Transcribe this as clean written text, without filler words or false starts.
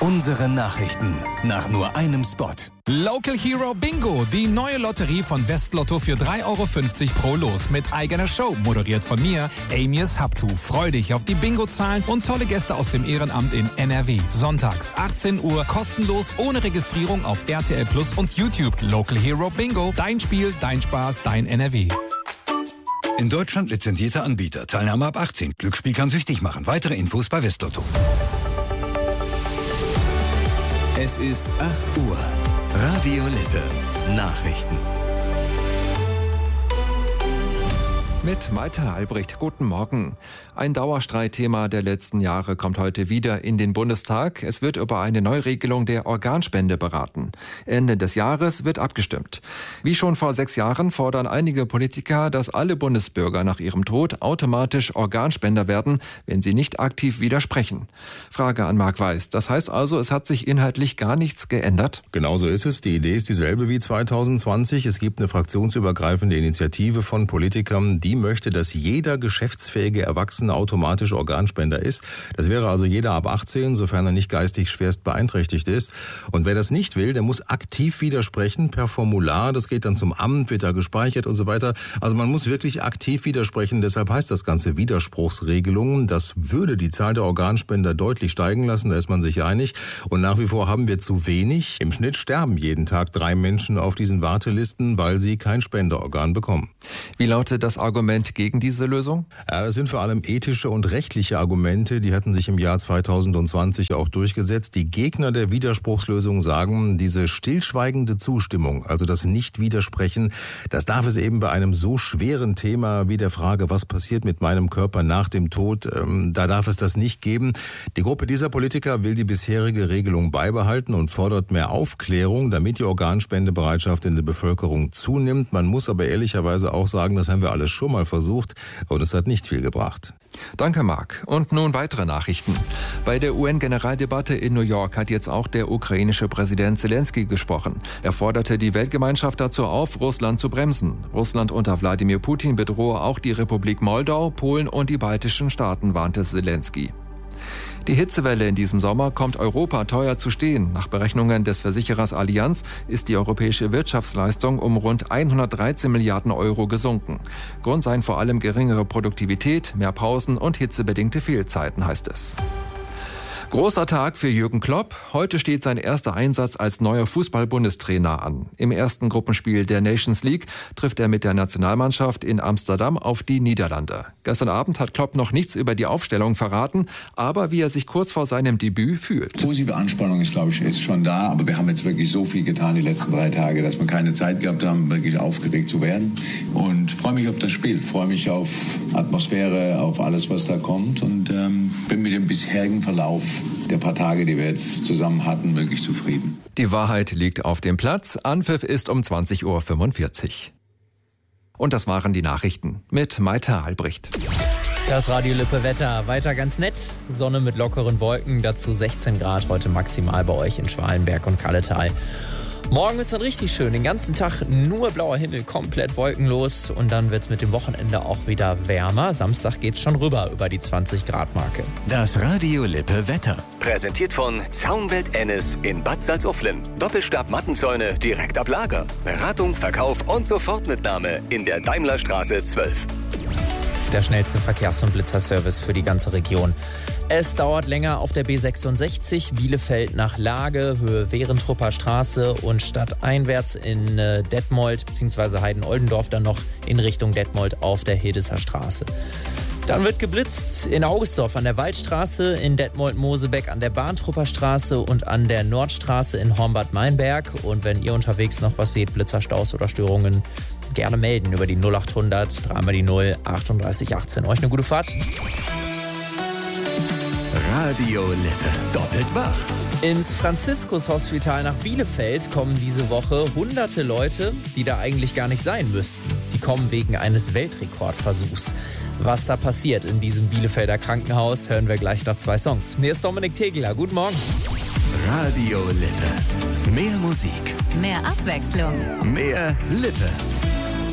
Unsere Nachrichten nach nur einem Spot. Local Hero Bingo, die neue Lotterie von Westlotto für 3,50 € pro Los mit eigener Show, moderiert von mir, Amias Haptu. Freu dich auf die Bingo-Zahlen und tolle Gäste aus dem Ehrenamt in NRW. Sonntags 18 Uhr, kostenlos, ohne Registrierung auf RTL Plus und YouTube. Local Hero Bingo, dein Spiel, dein Spaß, dein NRW. In Deutschland lizenzierter Anbieter. Teilnahme ab 18. Glücksspiel kann süchtig machen. Weitere Infos bei Westlotto. Es ist 8 Uhr. Radio Lippe. Nachrichten. Mit Malte Albrecht, guten Morgen. Ein Dauerstreitthema der letzten Jahre kommt heute wieder in den Bundestag. Es wird über eine Neuregelung der Organspende beraten. Ende des Jahres wird abgestimmt. Wie schon vor 6 Jahren fordern einige Politiker, dass alle Bundesbürger nach ihrem Tod automatisch Organspender werden, wenn sie nicht aktiv widersprechen. Frage an Marc Weiß. Das heißt also, es hat sich inhaltlich gar nichts geändert? Genau so ist es. Die Idee ist dieselbe wie 2020. Es gibt eine fraktionsübergreifende Initiative von Politikern, die möchte, dass jeder geschäftsfähige Erwachsene automatisch Organspender ist. Das wäre also jeder ab 18, sofern er nicht geistig schwerst beeinträchtigt ist. Und wer das nicht will, der muss aktiv widersprechen per Formular. Das geht dann zum Amt, wird da gespeichert und so weiter. Also man muss wirklich aktiv widersprechen. Deshalb heißt das Ganze Widerspruchsregelungen. Das würde die Zahl der Organspender deutlich steigen lassen. Da ist man sich einig. Und nach wie vor haben wir zu wenig. Im Schnitt sterben jeden Tag 3 Menschen auf diesen Wartelisten, weil sie kein Spenderorgan bekommen. Wie lautet das Argument gegen diese Lösung? Ja, das sind vor allem ethische und rechtliche Argumente. Die hatten sich im Jahr 2020 auch durchgesetzt. Die Gegner der Widerspruchslösung sagen, diese stillschweigende Zustimmung, also das Nicht-Widersprechen, das darf es eben bei einem so schweren Thema wie der Frage, was passiert mit meinem Körper nach dem Tod, da darf es das nicht geben. Die Gruppe dieser Politiker will die bisherige Regelung beibehalten und fordert mehr Aufklärung, damit die Organspendebereitschaft in der Bevölkerung zunimmt. Man muss aber ehrlicherweise auch sagen, das haben wir alles schon mal versucht und es hat nicht viel gebracht. Danke, Marc. Und nun weitere Nachrichten. Bei der UN-Generaldebatte in New York hat jetzt auch der ukrainische Präsident Zelensky gesprochen. Er forderte die Weltgemeinschaft dazu auf, Russland zu bremsen. Russland unter Wladimir Putin bedrohe auch die Republik Moldau, Polen und die baltischen Staaten, warnte Zelensky. Die Hitzewelle in diesem Sommer kommt Europa teuer zu stehen. Nach Berechnungen des Versicherers Allianz ist die europäische Wirtschaftsleistung um rund 113 Milliarden € gesunken. Grund seien vor allem geringere Produktivität, mehr Pausen und hitzebedingte Fehlzeiten, heißt es. Großer Tag für Jürgen Klopp. Heute steht sein erster Einsatz als neuer Fußball-Bundestrainer an. Im ersten Gruppenspiel der Nations League trifft er mit der Nationalmannschaft in Amsterdam auf die Niederlande. Gestern Abend hat Klopp noch nichts über die Aufstellung verraten, aber wie er sich kurz vor seinem Debüt fühlt. Positive Anspannung ist, glaube ich, ist schon da, aber wir haben jetzt wirklich so viel getan die letzten 3 Tage, dass wir keine Zeit gehabt haben, wirklich aufgeregt zu werden. Und freue mich auf das Spiel, freue mich auf Atmosphäre, auf alles, was da kommt und bin mit dem bisherigen Verlauf der paar Tage, die wir jetzt zusammen hatten, wirklich zufrieden. Die Wahrheit liegt auf dem Platz. Anpfiff ist um 20:45 Uhr. Und das waren die Nachrichten mit Malte Albrecht. Das Radio Lippe Wetter weiter ganz nett. Sonne mit lockeren Wolken, dazu 16 Grad heute maximal bei euch in Schwalenberg und Kalletal. Morgen ist dann richtig schön. Den ganzen Tag nur blauer Himmel, komplett wolkenlos. Und dann wird es mit dem Wochenende auch wieder wärmer. Samstag geht es schon rüber über die 20-Grad-Marke. Das Radio Lippe Wetter. Präsentiert von Zaunwelt Ennis in Bad Salzuflen. Doppelstab-Mattenzäune direkt ab Lager. Beratung, Verkauf und Sofortmitnahme in der Daimlerstraße 12. Der schnellste Verkehrs- und Blitzerservice für die ganze Region. Es dauert länger auf der B66 Bielefeld nach Lage, Höhe Wehrentrupper Straße und stadteinwärts in Detmold bzw. Heiden-Oldendorf dann noch in Richtung Detmold auf der Hildesher Straße. Dann wird geblitzt in Augustdorf an der Waldstraße, in Detmold-Mosebeck an der Bahntrupper Straße und an der Nordstraße in Hornbad-Meinberg. Und wenn ihr unterwegs noch was seht, Blitzerstaus oder Störungen, gerne melden über die 0800 3 mal die 0 38 18. Euch eine gute Fahrt. Radio Lippe. Doppelt wach. Ins Franziskus-Hospital nach Bielefeld kommen diese Woche hunderte Leute, die da eigentlich gar nicht sein müssten. Die kommen wegen eines Weltrekordversuchs. Was da passiert in diesem Bielefelder Krankenhaus, hören wir gleich nach 2 Songs. Hier ist Dominik Tegeler. Guten Morgen. Radio Lippe. Mehr Musik. Mehr Abwechslung. Mehr Lippe.